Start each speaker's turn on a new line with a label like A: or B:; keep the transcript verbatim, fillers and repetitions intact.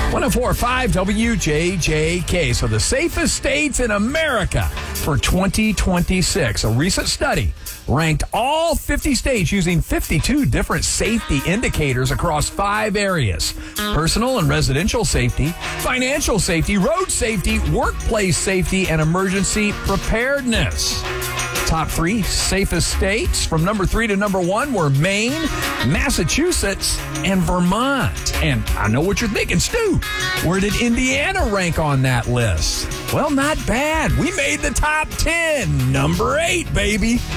A: one oh four point five W J J K. So the safest states in America for twenty twenty-six. A recent study ranked all fifty states using fifty-two different safety indicators across five areas: personal and residential safety, financial safety, road safety, workplace safety, and emergency preparedness. Top three safest states from number three to number one were Maine, Massachusetts, and Vermont. And I know what you're thinking, Stu. Where did Indiana rank on that list? Well, not bad. We made the top ten. Number eight, baby.